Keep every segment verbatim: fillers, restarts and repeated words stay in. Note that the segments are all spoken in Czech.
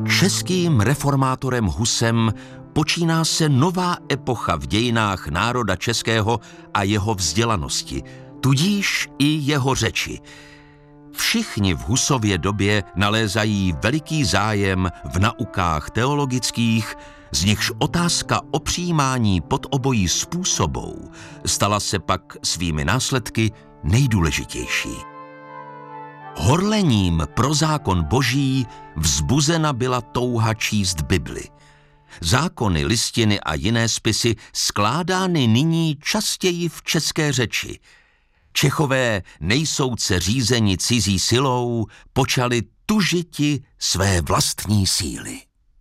Českým reformátorem Husem počíná se nová epocha v dějinách národa českého a jeho vzdělanosti, tudíž i jeho řeči. Všichni v Husově době nalézají veliký zájem v naukách teologických, z nichž otázka o přijímání pod obojí způsobou stala se pak svými následky nejdůležitější. Horlením pro zákon boží vzbuzena byla touha číst Bibli. Zákony, listiny a jiné spisy skládány nyní častěji v české řeči. Čechové nejsouce řízeni cizí silou počali tužiti své vlastní síly.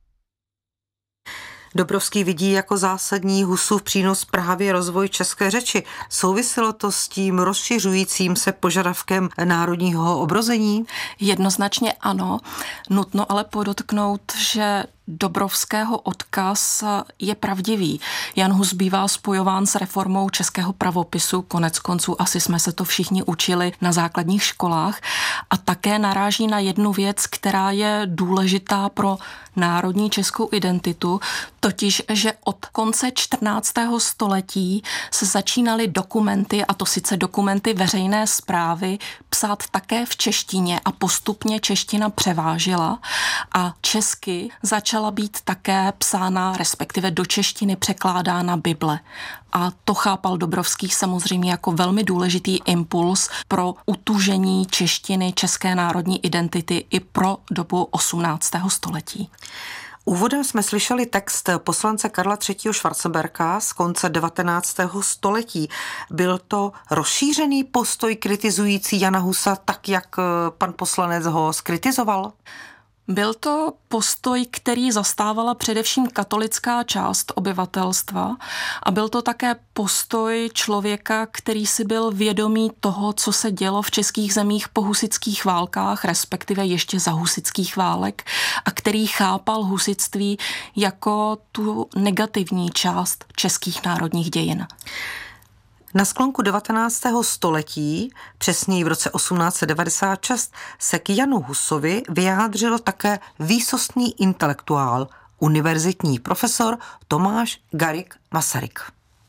Dobrovský vidí jako zásadní Husův přínos právě rozvoj české řeči. Souviselo to s tím rozšiřujícím se požadavkem národního obrození? Jednoznačně ano. Nutno ale podotknout, že Dobrovského odkaz je pravdivý. Jan Hus bývá spojován s reformou českého pravopisu, konec konců asi jsme se to všichni učili na základních školách, a také naráží na jednu věc, která je důležitá pro národní českou identitu, totiž, že od konce čtrnáctého století se začínaly dokumenty, a to sice dokumenty veřejné správy, psát také v češtině a postupně čeština převážila a česky začala být také psána, respektive do češtiny překládána Bible. A to chápal Dobrovský samozřejmě jako velmi důležitý impuls pro utužení češtiny, české národní identity i pro dobu osmnáctého století. Úvodem jsme slyšeli text poslance Karla třetího. Schwarzenberga z konce devatenáctého století. Byl to rozšířený postoj kritizující Jana Husa, tak jak pan poslanec ho skritizoval? Byl to postoj, který zastávala především katolická část obyvatelstva, a byl to také postoj člověka, který si byl vědomý toho, co se dělo v českých zemích po husitských válkách, respektive ještě za husitských válek, a který chápal husitství jako tu negativní část českých národních dějin. Na sklonku devatenáctého století, přesněji v roce osmnáct set devadesát šest, se k Janu Husovi vyjádřil také výsostný intelektuál, univerzitní profesor Tomáš Garrigue Masaryk.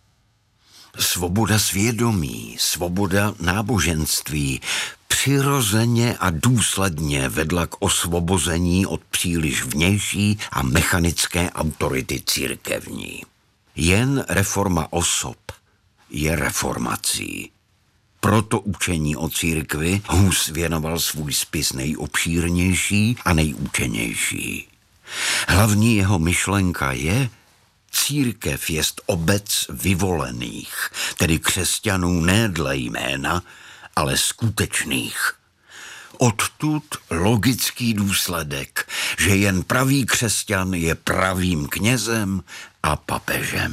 Svoboda svědomí, svoboda náboženství přirozeně a důsledně vedla k osvobození od příliš vnější a mechanické autority církevní. Jen reforma osob je reformací. Proto učení o církvi Hus věnoval svůj spis nejobšírnější a nejúčenější. Hlavní jeho myšlenka je: církev jest obec vyvolených, tedy křesťanů ne dle jména, ale skutečných. Odtud logický důsledek, že jen pravý křesťan je pravým knězem a papežem.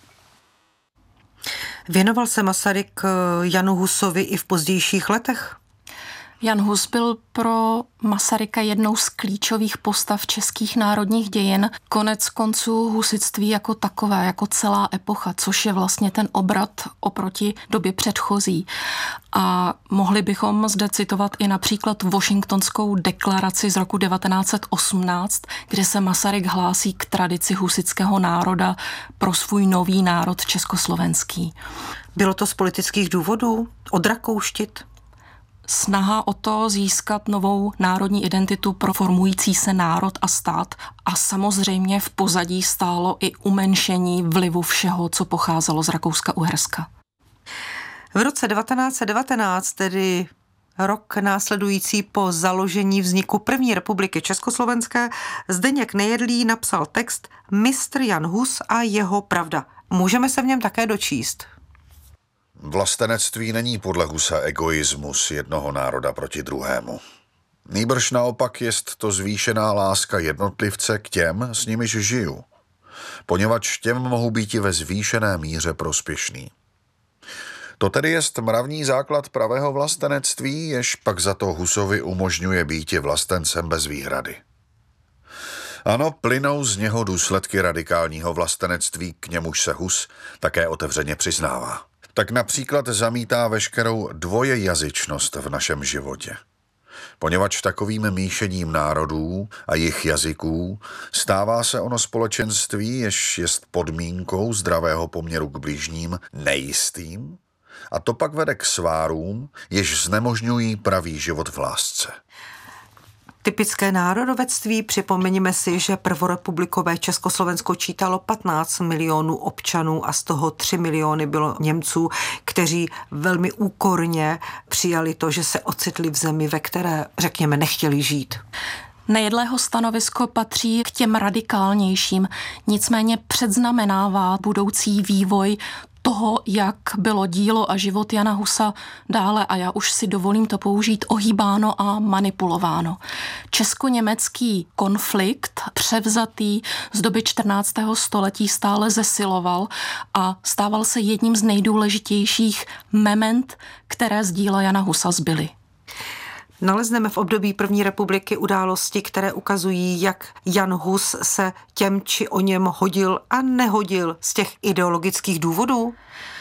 Věnoval se Masaryk Janu Husovi i v pozdějších letech? Jan Hus byl pro Masaryka jednou z klíčových postav českých národních dějin, konec konců husitství jako takové, jako celá epocha, což je vlastně ten obrat oproti době předchozí. A mohli bychom zde citovat i například Washingtonskou deklaraci z roku devatenáct set osmnáct, kde se Masaryk hlásí k tradici husitského národa pro svůj nový národ československý. Bylo to z politických důvodů? Odrakouštit? Snaha o to získat novou národní identitu pro formující se národ a stát, a samozřejmě v pozadí stálo i umenšení vlivu všeho, co pocházelo z Rakouska-Uherska. V roce devatenáct set devatenáct, tedy rok následující po založení vzniku první republiky československé, Zdeněk Nejedlý napsal text Mistr Jan Hus a jeho pravda. Můžeme se v něm také dočíst. Vlastenectví není podle Husa egoismus jednoho národa proti druhému. Nýbrž naopak jest to zvýšená láska jednotlivce k těm, s nimiž žiju, poněvadž těm mohou být i ve zvýšené míře prospěšný. To tedy jest mravní základ pravého vlastenectví, jež pak za to Husovi umožňuje býti vlastencem bez výhrady. Ano, plynou z něho důsledky radikálního vlastenectví, k němuž se Hus také otevřeně přiznává. Tak například zamítá veškerou dvojejazyčnost v našem životě. Poněvadž takovým míšením národů a jejich jazyků stává se ono společenství, jež jest podmínkou zdravého poměru k bližním, nejistým, a to pak vede k svárům, jež znemožňují pravý život v lásce. Typické národovectví, připomeňme si, že prvorepublikové Československo čítalo patnáct milionů občanů a z toho tři miliony bylo Němců, kteří velmi úkorně přijali to, že se ocitli v zemi, ve které, řekněme, nechtěli žít. Nejedlého stanovisko patří k těm radikálnějším, nicméně předznamenává budoucí vývoj toho, jak bylo dílo a život Jana Husa dále, a já už si dovolím to použít, ohýbáno a manipulováno. Česko-německý konflikt převzatý z doby čtrnáctého století stále zesiloval a stával se jedním z nejdůležitějších moment, které z díla Jana Husa zbyly. Nalezneme v období první republiky události, které ukazují, jak Jan Hus se těm či o něm hodil a nehodil z těch ideologických důvodů?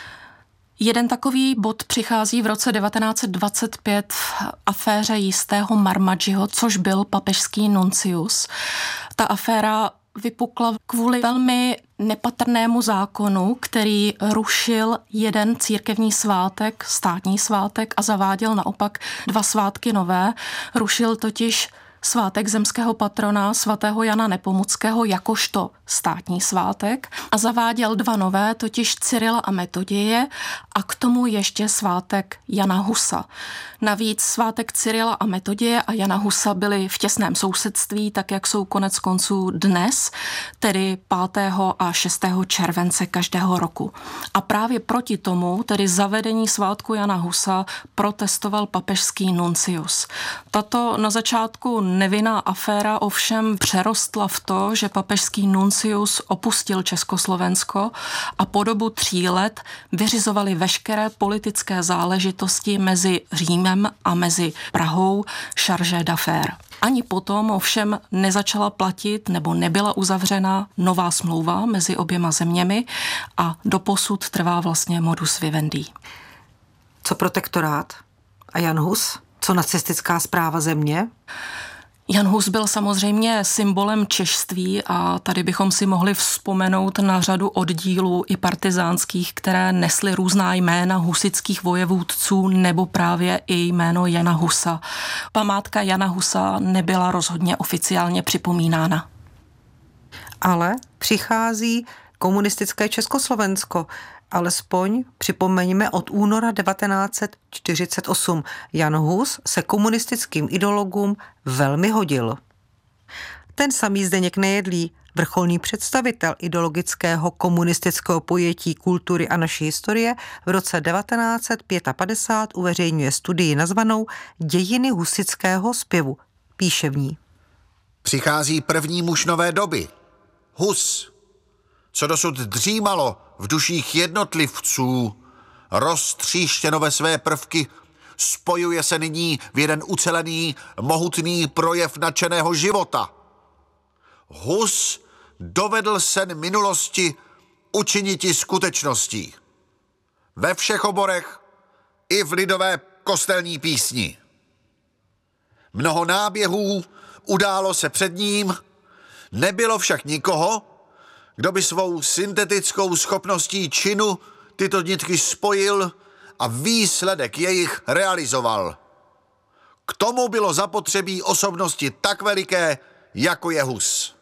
Jeden takový bod přichází v roce devatenáct dvacet pět v aféře jistého Marmadžiho, což byl papežský nuncius. Ta aféra vypukla kvůli velmi nepatrnému zákonu, který rušil jeden církevní svátek, státní svátek, a zaváděl naopak dva svátky nové. Rušil totiž svátek zemského patrona svatého Jana Nepomuckého jakožto státní svátek a zaváděl dva nové, totiž Cyrila a Metoděje, a k tomu ještě svátek Jana Husa. Navíc svátek Cyrila a Metoděje a Jana Husa byly v těsném sousedství, tak jak jsou konec konců dnes, tedy pátého a šestého července každého roku. A právě proti tomu, tedy zavedení svátku Jana Husa, protestoval papežský nuncius. Tato na začátku nevinná aféra ovšem přerostla v to, že papežský nuncius opustil Československo a po dobu tří let vyřizovali veškeré politické záležitosti mezi Římem a mezi Prahou chargé d'affaires. Ani potom ovšem nezačala platit nebo nebyla uzavřena nová smlouva mezi oběma zeměmi a doposud trvá vlastně modus vivendi. Co protektorát a Jan Hus? Co nacistická správa země? Jan Hus byl samozřejmě symbolem češství a tady bychom si mohli vzpomenout na řadu oddílů i partizánských, které nesly různá jména husitských vojevůdců nebo právě i jméno Jana Husa. Památka Jana Husa nebyla rozhodně oficiálně připomínána. Ale přichází komunistické Československo. Alespoň připomeňme od února devatenáct čtyřicet osm. Jan Hus se komunistickým ideologům velmi hodil. Ten samý Zdeněk Nejedlý, vrcholný představitel ideologického komunistického pojetí kultury a naší historie, v roce devatenáct padesát pět uveřejňuje studii nazvanou Dějiny husitského zpěvu. Píše v ní: Přichází první muž nové doby. Hus. Co dosud dřímalo v duších jednotlivců, roztříštěno ve své prvky, spojuje se nyní v jeden ucelený, mohutný projev nadšeného života. Hus dovedl sen minulosti učiniti skutečností. Ve všech oborech i v lidové kostelní písni. Mnoho náběhů událo se před ním, nebylo však nikoho, kdo by svou syntetickou schopností činu tyto nitky spojil a výsledek jejich realizoval. K tomu bylo zapotřebí osobnosti tak veliké, jako je Hus.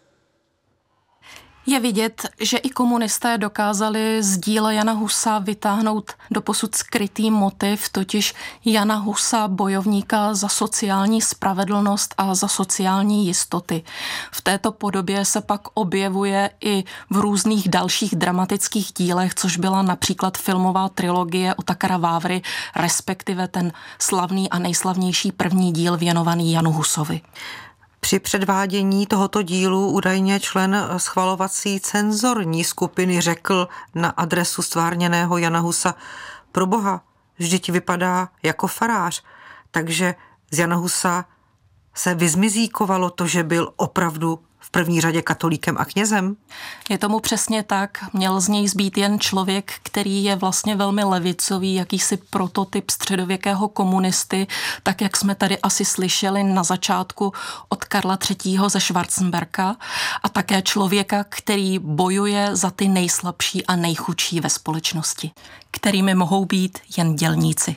Je vidět, že i komunisté dokázali z díla Jana Husa vytáhnout doposud skrytý motiv, totiž Jana Husa, bojovníka za sociální spravedlnost a za sociální jistoty. V této podobě se pak objevuje i v různých dalších dramatických dílech, což byla například filmová trilogie Otakara Vávry, respektive ten slavný a nejslavnější první díl věnovaný Janu Husovi. Při předvádění tohoto dílu údajně člen schvalovací cenzorní skupiny řekl na adresu stvárněného Jana Husa: proboha, vždyť vypadá jako farář, takže z Jana Husa se vyzmizíkovalo to, že byl opravdu v první řadě katolíkem a knězem? Je tomu přesně tak. Měl z něj zbýt jen člověk, který je vlastně velmi levicový, jakýsi prototyp středověkého komunisty, tak jak jsme tady asi slyšeli na začátku od Karla třetího ze Schwarzenberga, a také člověka, který bojuje za ty nejslabší a nejchudší ve společnosti, kterými mohou být jen dělníci.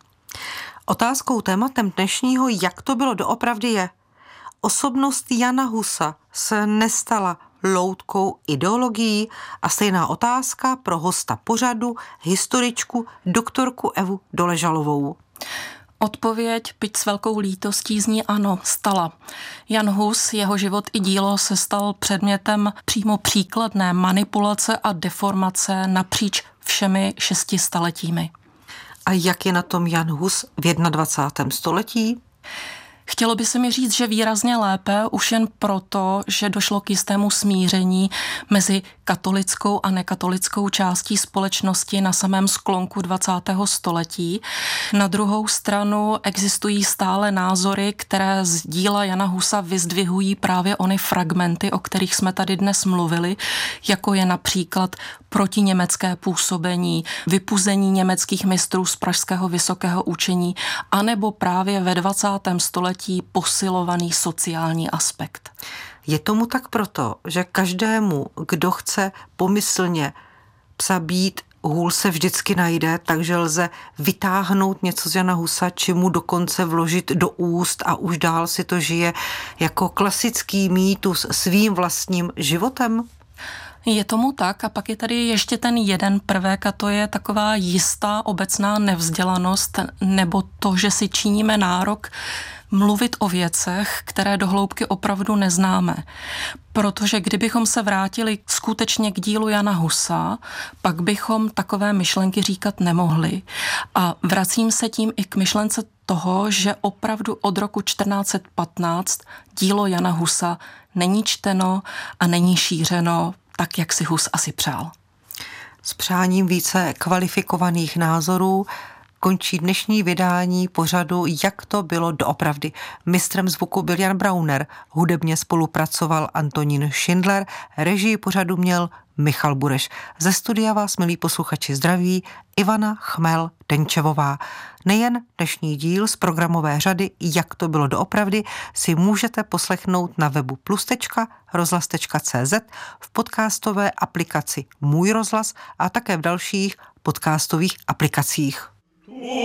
Otázkou, tématem dnešního Jak to bylo doopravdy je: osobnost Jana Husa se nestala loutkou ideologií a stejná otázka pro hosta pořadu, historičku, doktorku Evu Doležalovou. Odpověď, byť s velkou lítostí, zní ano, stala. Jan Hus, jeho život i dílo se stal předmětem přímo příkladné manipulace a deformace napříč všemi šesti staletími. A jak je na tom Jan Hus v dvacátém prvním století? Chtělo by se mi říct, že výrazně lépe, už jen proto, že došlo k jistému smíření mezi katolickou a nekatolickou částí společnosti na samém sklonku dvacátého století. Na druhou stranu existují stále názory, které z díla Jana Husa vyzdvihují právě ony fragmenty, o kterých jsme tady dnes mluvili, jako je například protiněmecké působení, vypuzení německých mistrů z pražského vysokého učení, anebo právě ve dvacátém století posilovaný sociální aspekt. Je tomu tak proto, že každému, kdo chce pomyslně psa být, hůl se vždycky najde, takže lze vytáhnout něco z Jana Husa, či mu dokonce vložit do úst a už dál si to žije jako klasický mýtus svým vlastním životem? Je tomu tak a pak je tady ještě ten jeden prvek a to je taková jistá obecná nevzdělanost nebo to, že si činíme nárok mluvit o věcech, které do hloubky opravdu neznáme. Protože kdybychom se vrátili skutečně k dílu Jana Husa, pak bychom takové myšlenky říkat nemohli. A vracím se tím i k myšlence toho, že opravdu od roku čtrnáct set patnáct dílo Jana Husa není čteno a není šířeno tak, jak si Hus asi přál. S přáním více kvalifikovaných názorů končí dnešní vydání pořadu Jak to bylo doopravdy. Mistrem zvuku byl Jan Brauner, hudebně spolupracoval Antonín Schindler, režii pořadu měl Michal Bureš. Ze studia vás, milí posluchači, zdraví Ivana Chmel-Denčevová. Nejen dnešní díl z programové řady Jak to bylo doopravdy si můžete poslechnout na webu plus tečka rozhlas tečka cé zet, v podcastové aplikaci Můj rozhlas a také v dalších podcastových aplikacích.